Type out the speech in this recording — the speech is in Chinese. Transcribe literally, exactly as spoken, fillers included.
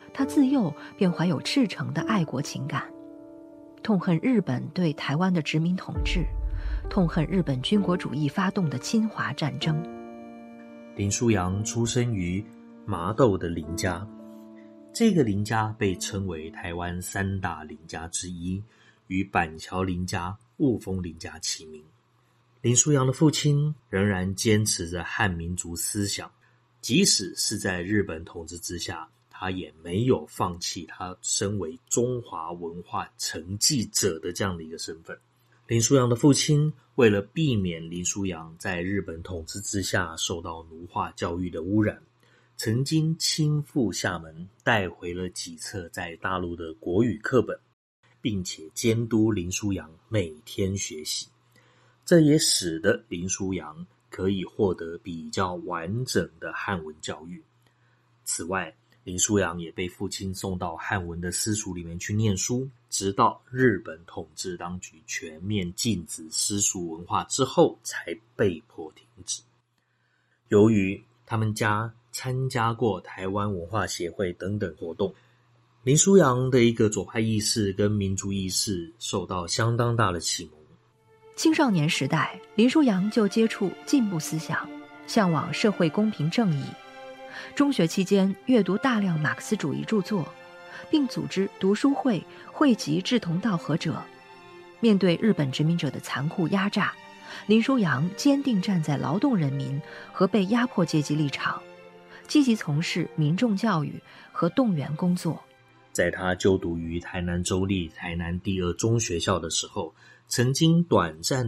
他自幼便怀有赤诚的爱国情感，痛恨日本对台湾的殖民统治，痛恨日本军国主义发动的侵华战争。 林书扬出生于麻豆的林家，这个林家被称为台湾三大林家之一，与板桥林家、雾峰林家齐名。林书扬的父亲仍然坚持着汉民族思想，即使是在日本统治之下，他也没有放弃他身为中华文化承继者的这样的一个身份。林书扬的父亲为了避免林书扬在日本统治之下受到奴化教育的污染，曾经亲赴厦门带回了几册在大陆的国语课本，并且监督林书扬每天学习。这也使得林书扬可以获得比较完整的汉文教育。此外，林书扬也被父亲送到汉文的私塾里面去念书，直到日本统治当局全面禁止私塾文化之后才被迫停止。由于他们家参加过台湾文化协会等等活动，林书扬的一个左派意识跟民族意识受到相当大的启蒙。 青少年时代，林书扬就接触进步思想，向往社会公平正义。中学期间阅读大量马克思主义著作，并组织读书会，汇集志同道合者。面对日本殖民者的残酷压榨，林书扬坚定站在劳动人民和被压迫阶级立场，积极从事民众教育和动员工作。 在他就读于台南州立台南第二中学校的时候，曾经短暂